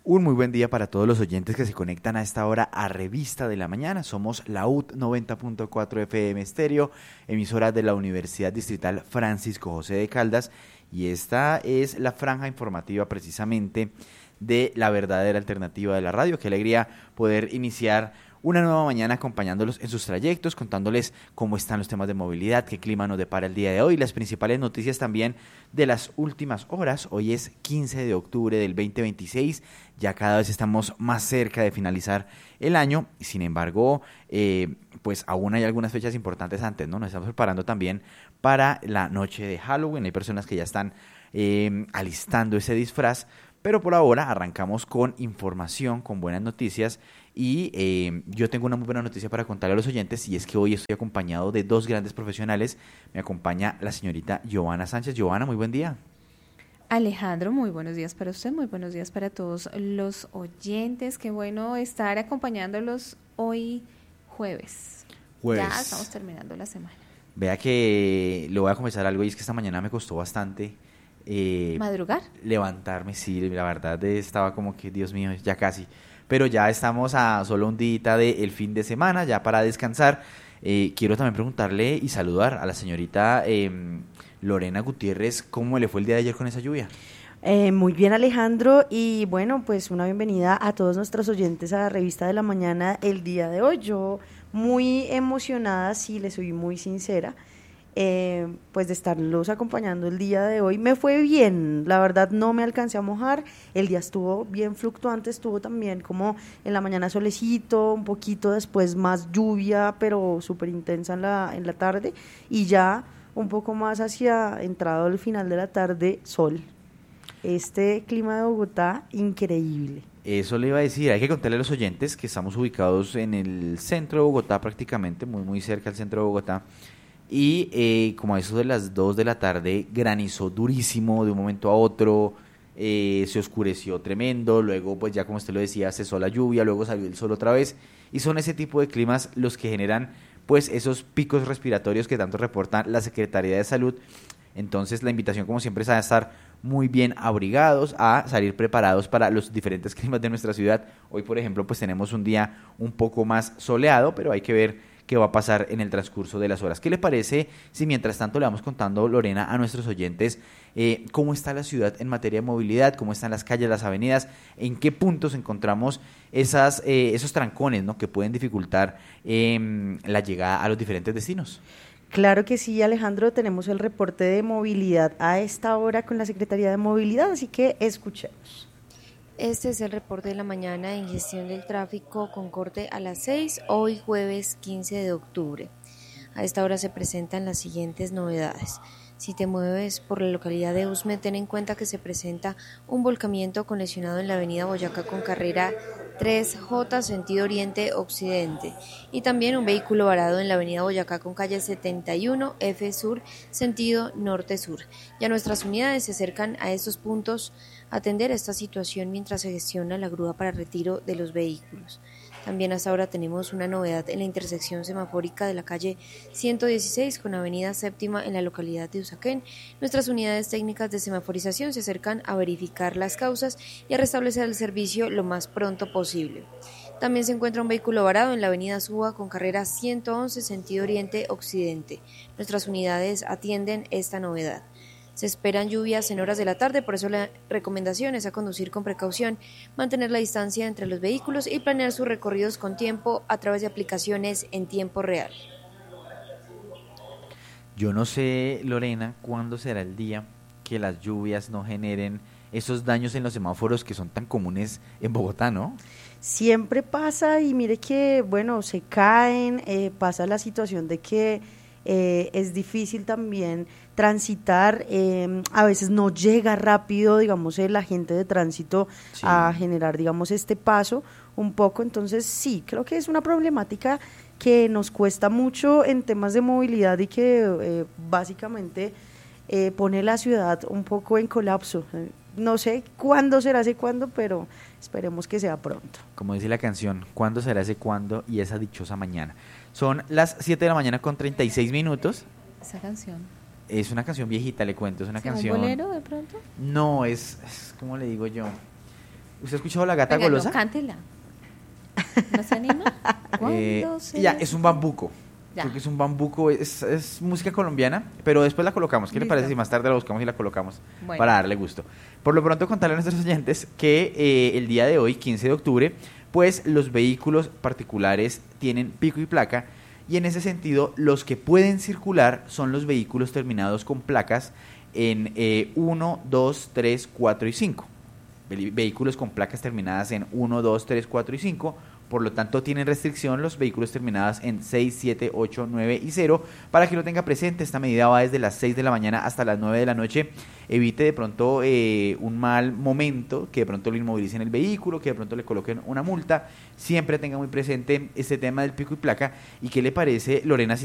Un muy buen día para todos los oyentes que se conectan a esta hora a Revista de la Mañana. Somos la UT 90.4 FM Estéreo, emisora de la Universidad Distrital Francisco José de Caldas, y esta es la franja informativa precisamente de la verdadera alternativa de la radio. Qué alegría poder iniciar una nueva mañana acompañándolos en sus trayectos, contándoles cómo están los temas de movilidad, qué clima nos depara el día de hoy, las principales noticias también de las últimas horas. Hoy es 15 de octubre del 2026, ya cada vez estamos más cerca de finalizar el año, sin embargo, pues aún hay algunas fechas importantes antes, ¿no? Nos estamos preparando también para la noche de Halloween. Hay personas que ya están alistando ese disfraz, pero por ahora arrancamos con información, con buenas noticias. Y yo tengo una muy buena noticia para contarle a los oyentes, y es que hoy estoy acompañado de dos grandes profesionales. Me acompaña la señorita Giovanna Sánchez. Giovanna, muy buen día. Alejandro, muy buenos días para usted, muy buenos días para todos los oyentes. Qué bueno estar acompañándolos hoy jueves. Ya estamos terminando la semana. Vea que le voy a confesar algo, y es que esta mañana me costó bastante ¿madrugar? Levantarme, sí, la verdad estaba como que, Dios mío, ya casi. Pero ya estamos a solo un día del fin de semana, ya para descansar. Quiero también preguntarle y saludar a la señorita Lorena Gutiérrez, ¿cómo le fue el día de ayer con esa lluvia? Muy bien, Alejandro, y bueno, pues una bienvenida a todos nuestros oyentes a la Revista de la Mañana el día de hoy. Yo muy emocionada, sí, le soy muy sincera, pues de estarlos acompañando el día de hoy. Me fue bien, la verdad no me alcancé a mojar, el día estuvo bien fluctuante, estuvo también como en la mañana solecito, un poquito después más lluvia, pero súper intensa en la tarde, y ya un poco más hacia entrado el final de la tarde, sol. Este clima de Bogotá, increíble. Eso le iba a decir, hay que contarle a los oyentes que estamos ubicados en el centro de Bogotá prácticamente, muy muy cerca del centro de Bogotá. Y como a eso de las 2 de la tarde granizó durísimo de un momento a otro, se oscureció tremendo, luego pues ya como usted lo decía cesó la lluvia, luego salió el sol otra vez, y son ese tipo de climas los que generan pues esos picos respiratorios que tanto reporta la Secretaría de Salud. Entonces la invitación como siempre es a estar muy bien abrigados, a salir preparados para los diferentes climas de nuestra ciudad. Hoy por ejemplo pues tenemos un día un poco más soleado, pero hay que ver qué va a pasar en el transcurso de las horas. ¿Qué le parece si mientras tanto le vamos contando, Lorena, a nuestros oyentes cómo está la ciudad en materia de movilidad, cómo están las calles, las avenidas, en qué puntos encontramos esos trancones, ¿no?, que pueden dificultar la llegada a los diferentes destinos? Claro que sí, Alejandro, tenemos el reporte de movilidad a esta hora con la Secretaría de Movilidad, así que escuchemos. Este es el reporte de la mañana en gestión del tráfico con corte a las 6, hoy jueves 15 de octubre. A esta hora se presentan las siguientes novedades. Si te mueves por la localidad de Usme, ten en cuenta que se presenta un volcamiento con lesionado en la avenida Boyacá con carrera 3J sentido oriente-occidente, y también un vehículo varado en la avenida Boyacá con calle 71 F Sur sentido norte-sur. Ya nuestras unidades se acercan a estos puntos a atender esta situación mientras se gestiona la grúa para retiro de los vehículos. También hasta ahora tenemos una novedad en la intersección semafórica de la calle 116 con avenida Séptima en la localidad de Usaquén. Nuestras unidades técnicas de semaforización se acercan a verificar las causas y a restablecer el servicio lo más pronto posible. También se encuentra un vehículo varado en la avenida Suba con carrera 111 sentido oriente-occidente. Nuestras unidades atienden esta novedad. Se esperan lluvias en horas de la tarde, por eso la recomendación es a conducir con precaución, mantener la distancia entre los vehículos y planear sus recorridos con tiempo a través de aplicaciones en tiempo real. Yo no sé, Lorena, cuándo será el día que las lluvias no generen esos daños en los semáforos que son tan comunes en Bogotá, ¿no? Siempre pasa, y mire que, bueno, se caen, pasa la situación de que es difícil también transitar, a veces no llega rápido, digamos, el agente de tránsito a generar, digamos, este paso un poco. Entonces sí, creo que es una problemática que nos cuesta mucho en temas de movilidad y que básicamente pone la ciudad un poco en colapso. No sé cuándo será ese cuándo, pero esperemos que sea pronto. Como dice la canción, ¿cuándo será ese cuándo y esa dichosa mañana? Son las 7 de la mañana con 36 minutos. Esa canción. Es una canción viejita, le cuento, es una canción... ¿Un bolero de pronto? No, es como le digo yo, ¿Usted ha escuchado La Gata Venga, Golosa? No, cántela. ¿No se anima? Ya, es un bambuco. Creo que es un bambuco, es música colombiana, pero después la colocamos. ¿Qué le parece si más tarde la buscamos y la colocamos para darle gusto? Por lo pronto, contarle a nuestros oyentes que el día de hoy, 15 de octubre, pues los vehículos particulares tienen pico y placa, y en ese sentido, los que pueden circular son los vehículos terminados con placas en 1, 2, 3, 4 y 5. Vehículos con placas terminadas en 1, 2, 3, 4 y 5. Por lo tanto, tienen restricción los vehículos terminados en 6, 7, 8, 9 y 0. Para que lo tenga presente, esta medida va desde las 6 de la mañana hasta las 9 de la noche. Evite de pronto un mal momento, que de pronto lo inmovilicen el vehículo, que de pronto le coloquen una multa. Siempre tenga muy presente este tema del pico y placa. ¿Y qué le parece, Lorena, si